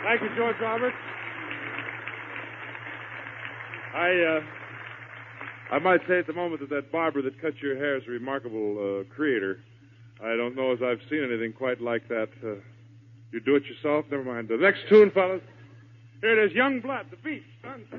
Thank you, George Roberts. I might say at the moment that barber that cut your hair is a remarkable creator. I don't know as I've seen anything quite like that. You do it yourself? Never mind. The next tune, fellas. Here it is, Young Blood, the Beat.